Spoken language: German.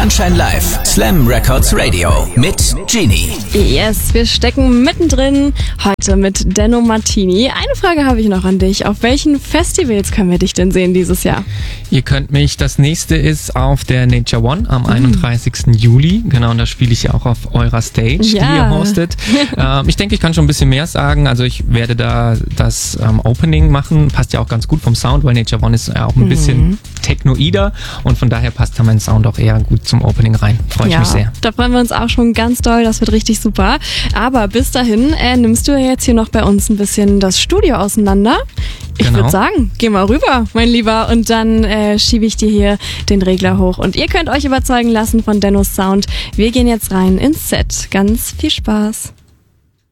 Sunshine Live, Slam Records Radio mit Genie. Yes, wir stecken mittendrin heute mit Denno Martini. Eine Frage habe ich noch an dich. Auf welchen Festivals können wir dich denn sehen dieses Jahr? Ihr könnt mich, das nächste ist auf der Nature One am 31. Juli. Genau, und da spiele ich ja auch auf eurer Stage, die ihr hostet. Ich denke, ich kann schon ein bisschen mehr sagen. Also ich werde da das Opening machen. Passt ja auch ganz gut vom Sound, weil Nature One ist ja auch ein bisschen technoider und von daher passt da mein Sound auch eher gut zum Opening rein. Freue ich mich sehr. Da freuen wir uns auch schon ganz doll. Das wird richtig super. Aber bis dahin nimmst du ja jetzt hier noch bei uns ein bisschen das Studio auseinander. Ich würde sagen, geh mal rüber, mein Lieber, und dann schiebe ich dir hier den Regler hoch. Und ihr könnt euch überzeugen lassen von Dennos Sound. Wir gehen jetzt rein ins Set. Ganz viel Spaß.